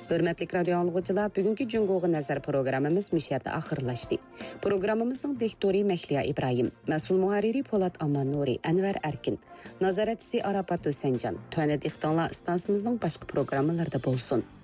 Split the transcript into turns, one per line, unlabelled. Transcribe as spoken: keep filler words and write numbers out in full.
Hörmətli radio anlıqçılar, bugünkü Cüngoğu Nəzər proqramımız müşərdə axırlaşdı. Proqramımızın diktori Məhliya İbrahim, məsul muhariri Polat Aman Nuri, Ənvər Ərkin, nazaretçisi Arapat Ösəncan, tövənə dixtanlar stansımızın başqa proqramlarda bolsun.